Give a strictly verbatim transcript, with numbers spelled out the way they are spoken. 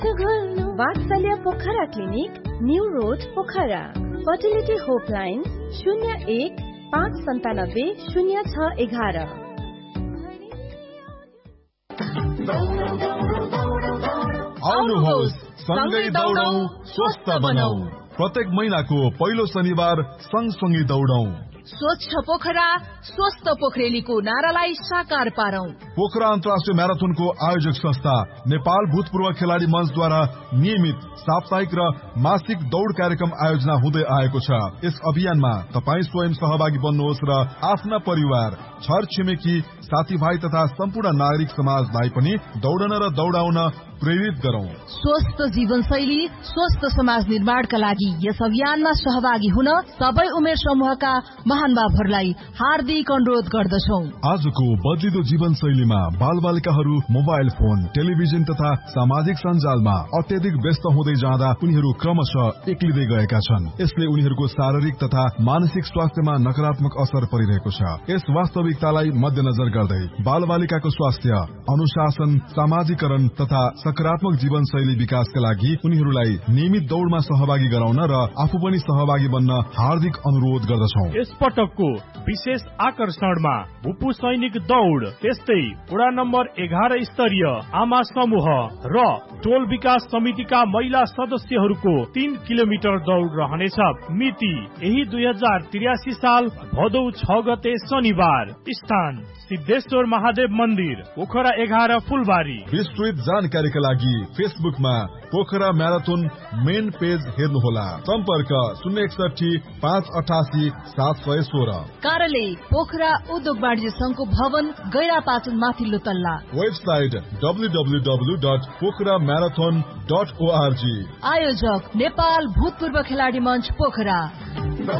वात्सल्य Pokhara clinic, new road Pokhara. Fertility होपलाइन शून्य एक पाँच सन्तानब्बे शून्य छ एघार। आउनुहोस् सँगै दौडौं स्वस्थ बनौं। प्रत्येक महिनाको पहिलो शनिबार सँगसँगै दौडौं। स्वच्छ पोखरा स्वस्थ पोखरेलीको नारालाई साकार पारौं। पोखरा अन्तर्राष्ट्रिय म्याराथनको आयोजक संस्था नेपाल भूतपूर्व खेलाडी मञ्चद्वारा नियमित साप्ताहिक र मासिक दौड कार्यक्रम आयोजना हुँदै आएको छ। यस अभियानमा तपाईँ स्वयं सहभागी बन्नुहोस् र आफ्ना परिवार, छर छिमेकी, साथीभाइ तथा सम्पूर्ण नागरिक समाजलाई पनि दौडन र दौडाउन प्रेरित गरौं। स्वस्थ जीवनशैली स्वस्थ समाज निर्माणका लागि यस अभियानमा सहभागी हुन सबै उमेर समूहका महानुभावहरूलाई हार्दिक अनुरोध गर्दछौं। आजको बदलिदो जीवनशैलीमा बालबालिकाहरू मोबाइल फोन, टेलिभिजन तथा सामाजिक सञ्जालमा अत्यधिक व्यस्त हुँदै जाँदा उनीहरू क्रमशः एक्लिँदै गएका छन्। यसले उनीहरूको शारीरिक तथा मानसिक स्वास्थ्यमा नकारात्मक असर परिरहेको छ। यस वास्तविकतालाई मध्यनजर गर्दै बालबालिकाको स्वास्थ्य, अनुशासन, सामाजिकरण तथा सकारात्मक जीवनशैली विकासका लागि उनीहरूलाई नियमित दौडमा सहभागी गराउन र आफू पनि सहभागी बन्न हार्दिक अनुरोध गर्दछौं। यस पटकको विशेष आकर्षणमा भूपू सैनिक दौड, त्यस्तै वडा नम्बर एघार स्तरीय आमा समूह र टोल विकास समितिका महिला सदस्यहरूको तीन किलोमिटर दौड रहनेछ। मिति यही दुई हजार त्रियासी साल भदौ छ गते शनिबार। स्थान सिद्धेश्वर महादेव मन्दिर, पोखरा एघार, फुलबारी। विस्तृत जानकारीका लागि फेसबुकमा पोखरा म्याराथन मेन पेज हेर्नुहोला। सम्पर्क शून्य एकसठी पाँच अठासी सात सय सोह्र। कार्यालय पोखरा उद्योग वाणिज्य संघको भवन, गैरा पाचन माथिल्लो तल्ला। Website W W W dot Pokhara marathon dot ORG. आयोजक नेपाल भूतपूर्व खेलाडी मञ्च पोखरा।